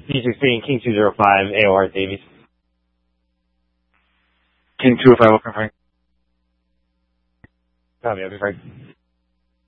P16, King 205, AOR Davies. King 205, open Frank. Copy, open Frank.